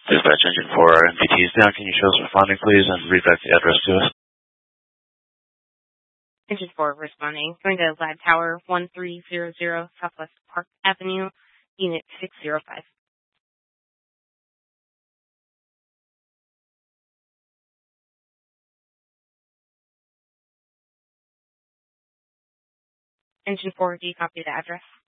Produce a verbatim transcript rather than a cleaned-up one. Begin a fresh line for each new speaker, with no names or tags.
Dispatch engine for our M P T is down. Can you show us responding, please, and read back the address to us?
Engine four responding. Going to Lab Tower one three zero zero Southwest Park Avenue, Unit six zero five. Engine four, do you copy the address?